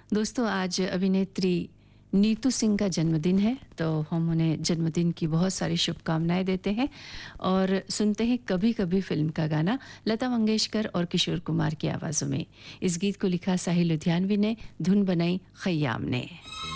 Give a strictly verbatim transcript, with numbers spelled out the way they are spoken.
दोस्तों आज अभिनेत्री नीतू सिंह का जन्मदिन है, तो हम उन्हें जन्मदिन की बहुत सारी शुभकामनाएं देते हैं और सुनते हैं कभी कभी फिल्म का गाना लता मंगेशकर और किशोर कुमार की आवाज़ों में। इस गीत को लिखा साहिल लुधियानवी ने, धुन बनाई खय्याम ने।